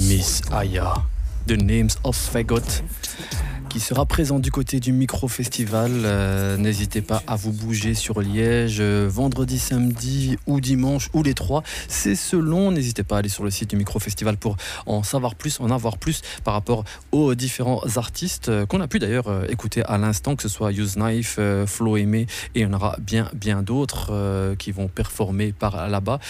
Miss Aya, The Names of Fagot, qui sera présent du côté du Micro Festival. N'hésitez pas à vous bouger sur Liège, vendredi, samedi ou dimanche, ou les trois, c'est selon. N'hésitez pas à aller sur le site du Micro Festival pour en savoir plus, en avoir plus par rapport aux différents artistes qu'on a pu d'ailleurs écouter à l'instant, que ce soit Use Knife, Flo Aimé, et il y en aura bien d'autres qui vont performer par là-bas.